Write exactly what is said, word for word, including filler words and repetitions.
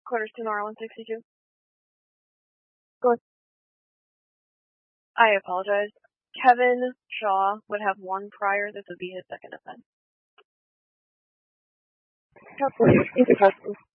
Quarters to Nora one sixty-two. Go ahead. I apologize. Kevin Shaw would have one prior. This would be his second offense. Calculate into custody.